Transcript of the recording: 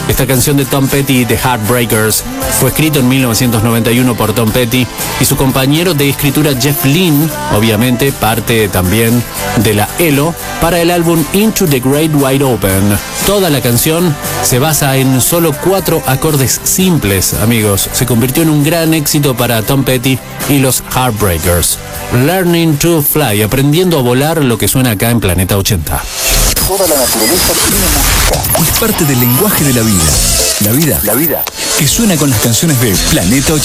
Esta canción de Tom Petty y The Heartbreakers fue escrito en 1991 por Tom Petty y su compañero de escritura Jeff Lynne, obviamente parte también de la ELO, para el álbum Into the Great Wide Open. Toda la canción se basa en solo 4 acordes simples, amigos. Se convirtió en un gran éxito para Tom Petty y los Heartbreakers. Learning to Fly, aprendiendo a volar, lo que suena acá en Planeta 80. Toda la naturaleza tiene música. Es parte del lenguaje de la vida. La vida que suena con las canciones de Planeta 80.